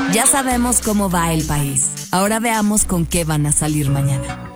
Ya sabemos cómo va el país. Ahora veamos con qué van a salir mañana.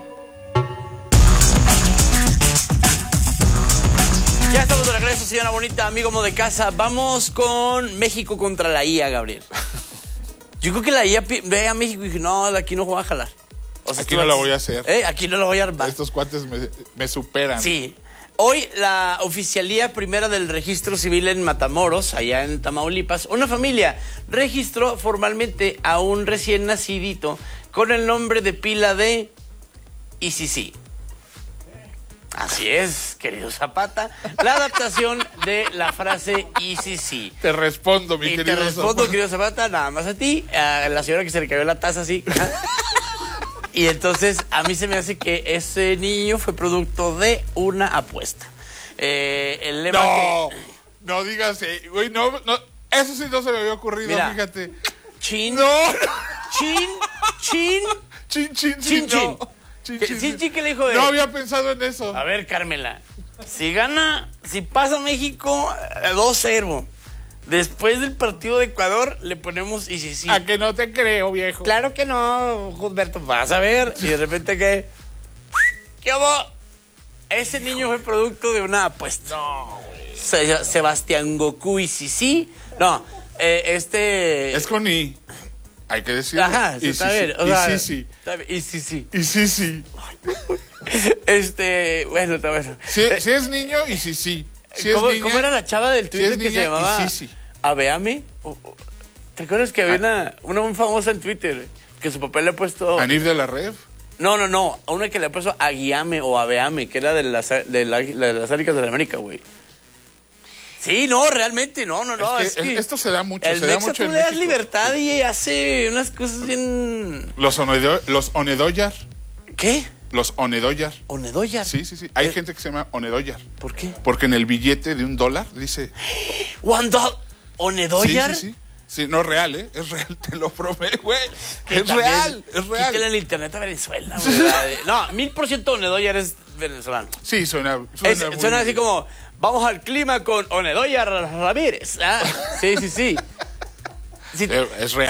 Ya estamos de regreso, señora bonita, amigo amo de casa. Vamos con México contra la IA, Gabriel. Yo creo que la IA ve a México y dije, no, de aquí no voy a jalar. O sea, aquí no lo voy a hacer. Aquí no lo voy a armar. Estos cuates me superan. Sí. Hoy la oficialía primera del registro civil en Matamoros, allá en Tamaulipas, una familia registró formalmente a un recién nacidito con el nombre de pila de ICC. Así es, querido Zapata, la adaptación de la frase ICC. Te respondo, mi querido Zapata. Te respondo, querido Zapata, nada más a ti, a la señora que se le cayó la taza así. Y entonces a mí se me hace que ese niño fue producto de una apuesta. El lema no digas, güey, no, eso sí no se me había ocurrido, mira, fíjate. Chin, no. Chin. ¿Qué le dijo de? No había pensado en eso. A ver, Carmela, si pasa México 2-0. Después del partido de Ecuador, le ponemos ICC. A que no te creo, viejo. Claro que no, Gilberto. Vas a ver. Y de repente, ¿qué hubo? Ese niño fue producto de una apuesta. No, Sebastián Goku ICC. No, Es con I. Hay que decirlo. Ajá, está bien. ICC. ICC. Bueno, está bueno. Si es niño, ICC. Si ¿Cómo era la chava del Twitter que se llamaba? Aveame. ¿Te acuerdas que había una muy famosa en Twitter que su papá le ha puesto? ¿Anif de la Rev? No. Una que le ha puesto Aguiame o Aveame, que era de las Águilas de la América, güey. Sí, no, realmente, no. Es que esto se da mucho. El se da Mexa mucho tú le das libertad y hace unas cosas bien. Los Onedoyar. ¿Qué? Los Onedoyar. ¿Onedoyar? Sí. Hay gente que se llama Onedoyar. ¿Por qué? Porque en el billete de $1 dice... $1. ¿Onedoyar? Sí, no es real, ¿eh? Es real, te lo prometo, güey. Es real. Quítale el internet a Venezuela, güey. No, 1000% Onedoyar es venezolano. Sí, suena así como, vamos al clima con Onedoyar Ramírez. Ah, sí. Es real.